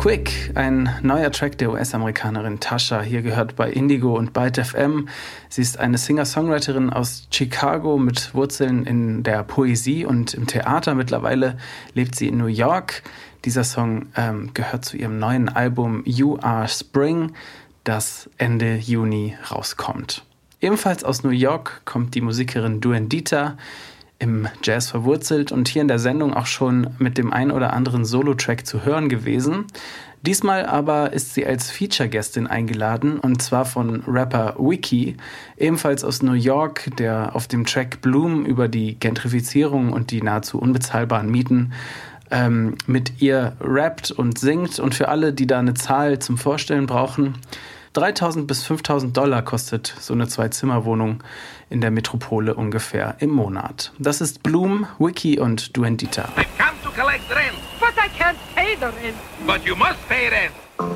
Quick, ein neuer Track der US-Amerikanerin Tasha, hier gehört bei Indigo und Byte FM. Sie ist eine Singer-Songwriterin aus Chicago mit Wurzeln in der Poesie und im Theater. Mittlerweile lebt sie in New York. Dieser Song gehört zu ihrem neuen Album You Are Spring, das Ende Juni rauskommt. Ebenfalls aus New York kommt die Musikerin Duendita, im Jazz verwurzelt und hier in der Sendung auch schon mit dem ein oder anderen Solo-Track zu hören gewesen. Diesmal aber ist sie als Feature-Gästin eingeladen und zwar von Rapper Wiki, ebenfalls aus New York, der auf dem Track Bloom über die Gentrifizierung und die nahezu unbezahlbaren Mieten mit ihr rappt und singt. Und für alle, die da eine Zahl zum Vorstellen brauchen, $3.000 bis $5.000 kostet so eine Zwei-Zimmer-Wohnung in der Metropole ungefähr im Monat. Das ist Bloom, Wiki und Duendita. I've come to collect rent. But I can't pay the rent. But you must pay rent.